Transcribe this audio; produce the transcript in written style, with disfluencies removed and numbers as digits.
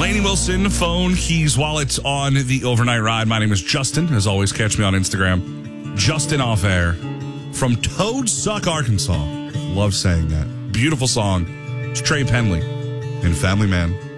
Lainey Wilson, phone, keys, wallet on the overnight ride. My name is Justin. As always, catch me on Instagram. Justin Off Air from Toad Suck, Arkansas. Love saying that. Beautiful song. It's Trey Penley in Family Man.